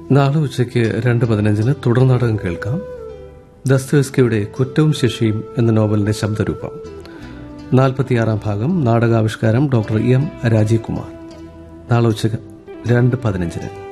നാളെ ഉച്ചയ്ക്ക് 2:15 തുടർ നാടകം കേൾക്കാം. ദസ്തേവ്സ്കിയുടെ കുറ്റവും ശിക്ഷയും എന്ന നോവലിന്റെ ശബ്ദരൂപം. 46-ാം ഭാഗം. നാടകാവിഷ്കാരം ഡോക്ടർ എം രാജീവ് കുമാർ. നാളെ ഉച്ചയ്ക്ക് 2:15.